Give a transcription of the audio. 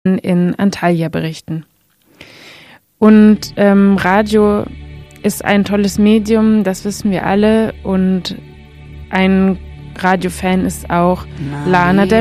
in Antalya berichten. Und Radio ist ein tolles Medium, das wissen wir alle. Und ein Radiofan ist auch Lana Del